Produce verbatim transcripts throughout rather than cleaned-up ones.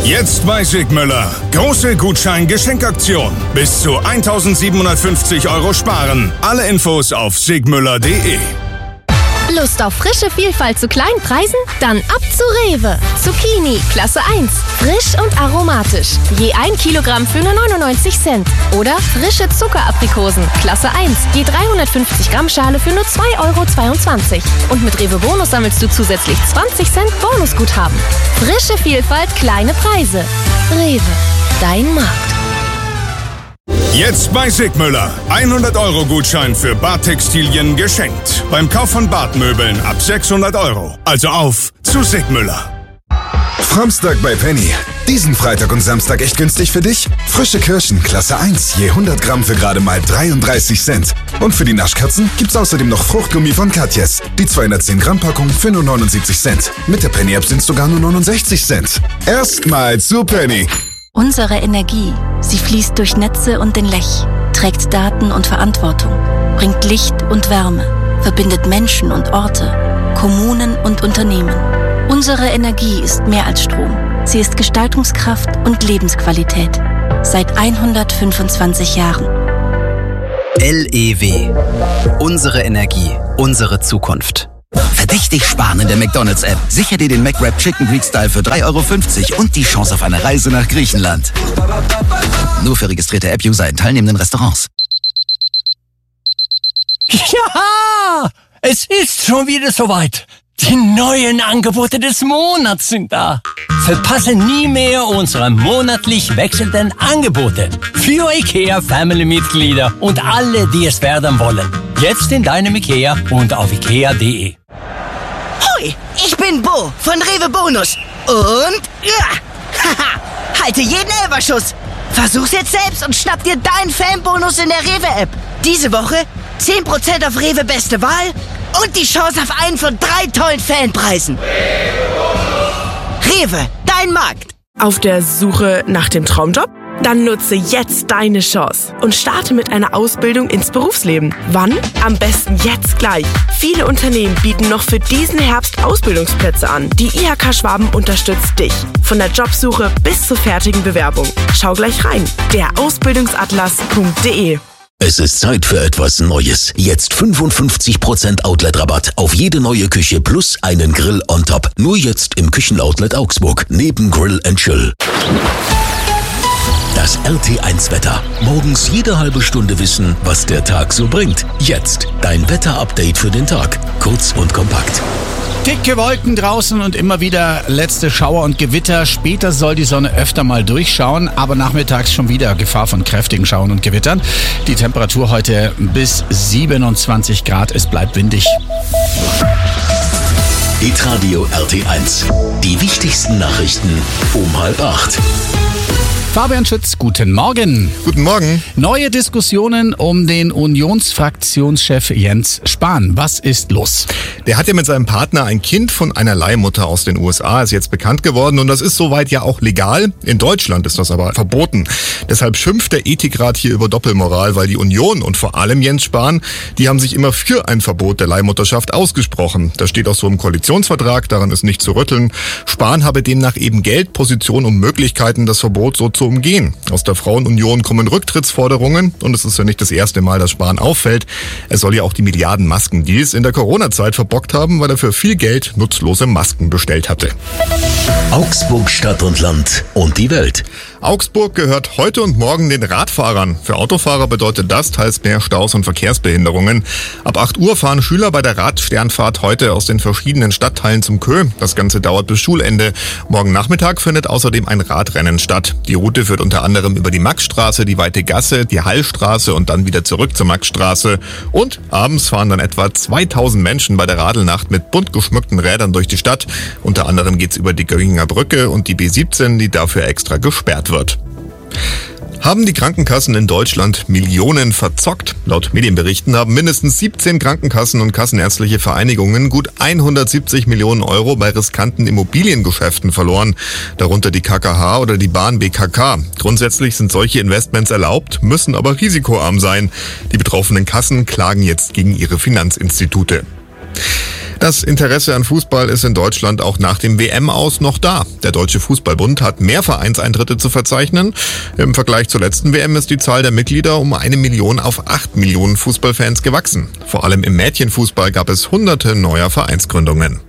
Jetzt bei Sigmüller. Große Gutschein-Geschenkaktion. Bis zu eintausendsiebenhundertfünfzig Euro sparen. Alle Infos auf sigmüller punkt de. Lust auf frische Vielfalt zu kleinen Preisen? Dann ab zu Rewe. Zucchini, Klasse eins. Frisch und aromatisch. Je ein Kilogramm für nur neunundneunzig Cent. Oder frische Zuckeraprikosen, Klasse eins. Je dreihundertfünfzig Gramm Schale für nur zwei Euro zweiundzwanzig. Und mit Rewe Bonus sammelst du zusätzlich zwanzig Cent Bonusguthaben. Frische Vielfalt, kleine Preise. Rewe, dein Markt. Jetzt bei Sigmüller. hundert Euro Gutschein für Badtextilien geschenkt. Beim Kauf von Badmöbeln ab sechshundert Euro. Also auf zu Sigmüller. Framstag bei Penny. Diesen Freitag und Samstag echt günstig für dich? Frische Kirschen, Klasse eins, je hundert Gramm für gerade mal dreiunddreißig Cent. Und für die Naschkatzen gibt's außerdem noch Fruchtgummi von Katjes. Die zweihundertzehn Gramm Packung für nur neunundsiebzig Cent. Mit der Penny-App sind's sogar nur neunundsechzig Cent. Erstmal zu Penny. Unsere Energie, sie fließt durch Netze und den Lech, trägt Daten und Verantwortung, bringt Licht und Wärme, verbindet Menschen und Orte, Kommunen und Unternehmen. Unsere Energie ist mehr als Strom. Sie ist Gestaltungskraft und Lebensqualität. Seit hundertfünfundzwanzig Jahren. L E W. Unsere Energie, unsere Zukunft. Verdächtig sparen in der McDonald's-App. Sicher dir den McWrap Chicken Greek Style für drei Euro fünfzig und die Chance auf eine Reise nach Griechenland. Nur für registrierte App-User in teilnehmenden Restaurants. Ja, es ist schon wieder soweit. Die neuen Angebote des Monats sind da. Verpasse nie mehr unsere monatlich wechselnden Angebote für IKEA Family-Mitglieder und alle, die es werden wollen. Jetzt in deinem IKEA und auf ikea punkt de. Hoi, ich bin Bo von Rewe Bonus. Und ja, haha, halte jeden Elberschuss. Versuch's jetzt selbst und schnapp dir deinen Fanbonus in der Rewe-App. Diese Woche zehn Prozent auf Rewe Beste Wahl und die Chance auf einen von drei tollen Fanpreisen. Rewe, dein Markt. Auf der Suche nach dem Traumjob? Dann nutze jetzt deine Chance und starte mit einer Ausbildung ins Berufsleben. Wann? Am besten jetzt gleich. Viele Unternehmen bieten noch für diesen Herbst Ausbildungsplätze an. Die I H K Schwaben unterstützt dich. Von der Jobsuche bis zur fertigen Bewerbung. Schau gleich rein. der Ausbildungsatlas punkt de. Es ist Zeit für etwas Neues. Jetzt fünfundfünfzig Prozent Outlet-Rabatt auf jede neue Küche plus einen Grill on top. Nur jetzt im Küchenoutlet Augsburg, neben Grill and Chill. Das R T eins Wetter. Morgens jede halbe Stunde wissen, was der Tag so bringt. Jetzt dein Wetter-Update für den Tag. Kurz und kompakt. Dicke Wolken draußen und immer wieder letzte Schauer und Gewitter. Später soll die Sonne öfter mal durchschauen, aber nachmittags schon wieder Gefahr von kräftigen Schauern und Gewittern. Die Temperatur heute bis siebenundzwanzig Grad. Es bleibt windig. Hitradio R T eins. Die wichtigsten Nachrichten um halb acht. Fabian Schütz, guten Morgen. Guten Morgen. Neue Diskussionen um den Unionsfraktionschef Jens Spahn. Was ist los? Der hat ja mit seinem Partner ein Kind von einer Leihmutter aus den U S A, ist jetzt bekannt geworden und das ist soweit ja auch legal. In Deutschland ist das aber verboten. Deshalb schimpft der Ethikrat hier über Doppelmoral, weil die Union und vor allem Jens Spahn, die haben sich immer für ein Verbot der Leihmutterschaft ausgesprochen. Das steht auch so im Koalitionsvertrag, daran ist nicht zu rütteln. Spahn habe demnach eben Geld, Position und Möglichkeiten, das Verbot so zu umgehen. Aus der Frauenunion kommen Rücktrittsforderungen und es ist ja nicht das erste Mal, dass Spahn auffällt. Er soll ja auch die Milliarden Maskendeals in der Corona-Zeit verbockt haben, weil er für viel Geld nutzlose Masken bestellt hatte. Augsburg Stadt und Land und die Welt. Augsburg gehört heute und morgen den Radfahrern. Für Autofahrer bedeutet das teils mehr Staus und Verkehrsbehinderungen. Ab acht Uhr fahren Schüler bei der Radsternfahrt heute aus den verschiedenen Stadtteilen zum Kö. Das Ganze dauert bis Schulende. Morgen Nachmittag findet außerdem ein Radrennen statt. Die Route führt unter anderem über die Maxstraße, die Weite Gasse, die Hallstraße und dann wieder zurück zur Maxstraße. Und abends fahren dann etwa zweitausend Menschen bei der Radelnacht mit bunt geschmückten Rädern durch die Stadt. Unter anderem geht's über die Göringer Brücke und die B siebzehn, die dafür extra gesperrt wird. Haben die Krankenkassen in Deutschland Millionen verzockt? Laut Medienberichten haben mindestens siebzehn Krankenkassen und kassenärztliche Vereinigungen gut hundertsiebzig Millionen Euro bei riskanten Immobiliengeschäften verloren, darunter die K K H oder die Bahn B K K. Grundsätzlich sind solche Investments erlaubt, müssen aber risikoarm sein. Die betroffenen Kassen klagen jetzt gegen ihre Finanzinstitute. Das Interesse an Fußball ist in Deutschland auch nach dem W M-Aus noch da. Der Deutsche Fußballbund hat mehr Vereinseintritte zu verzeichnen. Im Vergleich zur letzten W M ist die Zahl der Mitglieder um eine Million auf acht Millionen Fußballfans gewachsen. Vor allem im Mädchenfußball gab es hunderte neuer Vereinsgründungen.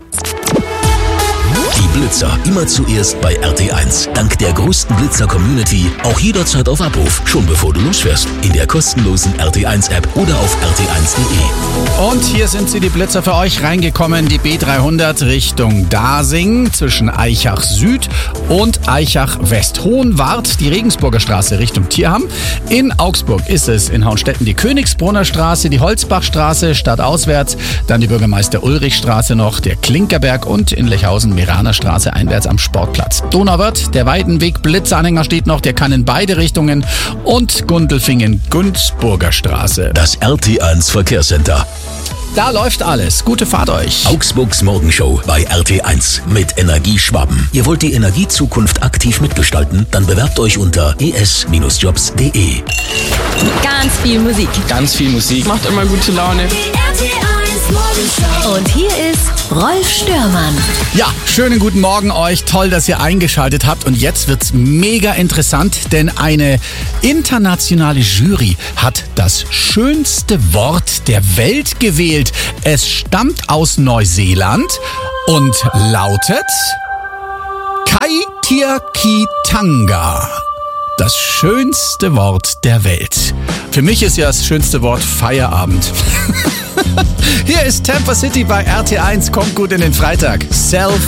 Die Blitzer immer zuerst bei R T eins. Dank der größten Blitzer-Community auch jederzeit auf Abruf, schon bevor du losfährst. In der kostenlosen R T eins App oder auf R T eins punkt de. Und hier sind sie, die Blitzer für euch reingekommen. Die B dreihundert Richtung Dasing zwischen Eichach Süd und Eichach West. Hohenwart, die Regensburger Straße Richtung Tierham. In Augsburg ist es in Hauenstetten die Königsbrunner Straße, die Holzbachstraße stadtauswärts, dann die Bürgermeister-Ulrich-Straße noch, der Klinkerberg und in Lechhausen Meraner Straße einwärts am Sportplatz. Donauwörth, der Weidenweg Blitzanhänger steht noch, der kann in beide Richtungen, und Gundelfingen Günzburger Straße. Das R T eins Verkehrscenter. Da läuft alles. Gute Fahrt euch. Augsburgs Morgenshow bei R T eins mit Energie Schwaben. Ihr wollt die Energiezukunft aktiv mitgestalten? Dann bewerbt euch unter e s Bindestrich jobs punkt de. Ganz viel Musik. Ganz viel Musik. Macht immer gute Laune. Und hier ist Rolf Störmann. Ja, schönen guten Morgen euch. Toll, dass ihr eingeschaltet habt. Und jetzt wird's mega interessant, denn eine internationale Jury hat das schönste Wort der Welt gewählt. Es stammt aus Neuseeland und lautet Kaitiakitanga. Das schönste Wort der Welt. Für mich ist ja das schönste Wort Feierabend. Hier ist Tampa City bei R T eins. Kommt gut in den Freitag. Self